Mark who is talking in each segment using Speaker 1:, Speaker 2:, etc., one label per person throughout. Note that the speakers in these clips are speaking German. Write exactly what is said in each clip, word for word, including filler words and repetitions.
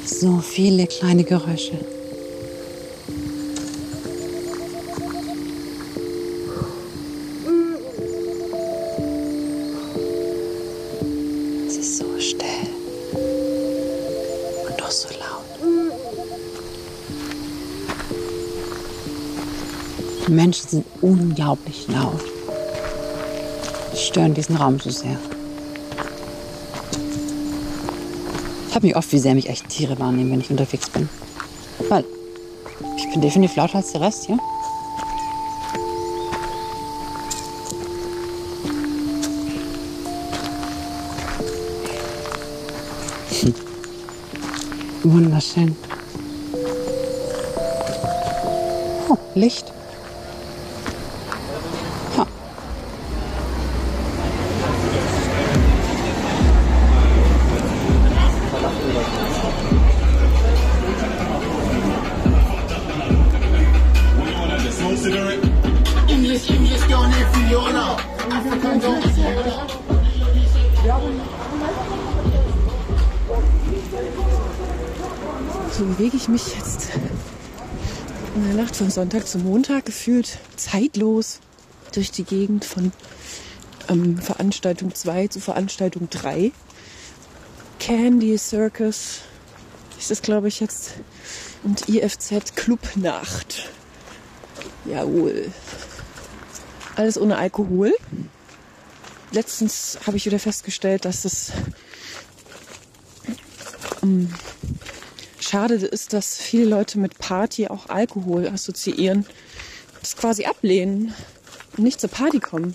Speaker 1: So viele kleine Geräusche. Es ist so still und doch so laut. Die Menschen sind unglaublich laut. Sie stören diesen Raum so sehr. Ich habe mich oft, wie sehr mich echt Tiere wahrnehmen, wenn ich unterwegs bin. Weil ich bin definitiv lauter als der Rest hier. Hm. Wunderschön. Oh, Licht. Ja. So bewege ich mich jetzt in der Nacht von Sonntag zu Montag gefühlt zeitlos durch die Gegend von ähm, Veranstaltung zwei zu Veranstaltung drei. Candy Circus ist das, glaube ich, jetzt. Und I F Z Clubnacht. Jawohl. Alles ohne Alkohol. Letztens habe ich wieder festgestellt, dass es ähm, schade ist, dass viele Leute mit Party auch Alkohol assoziieren. Das quasi ablehnen und nicht zur Party kommen.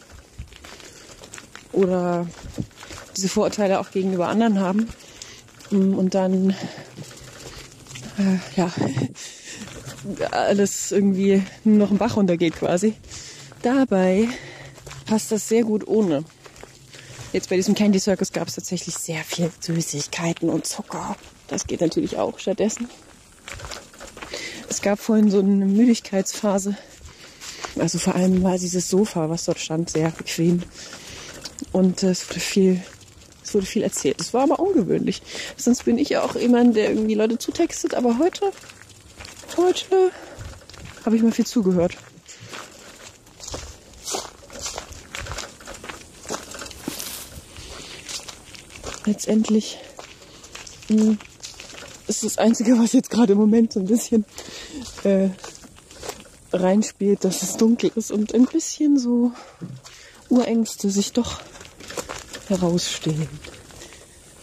Speaker 1: Oder diese Vorurteile auch gegenüber anderen haben. Und dann äh, ja alles irgendwie nur noch im Bach runtergeht quasi. Dabei passt das sehr gut ohne. Jetzt bei diesem Candy Circus gab es tatsächlich sehr viel Süßigkeiten und Zucker. Das geht natürlich auch stattdessen. Es gab vorhin so eine Müdigkeitsphase. Also vor allem war dieses Sofa, was dort stand, sehr bequem. Und äh, es wurde viel, es wurde viel erzählt. Es war aber ungewöhnlich. Sonst bin ich ja auch jemand, der irgendwie Leute zutextet. Aber heute, heute habe ich mal viel zugehört. Letztendlich mh, ist das Einzige, was jetzt gerade im Moment so ein bisschen äh, reinspielt, dass es dunkel ist und ein bisschen so Urängste sich doch herausstellen.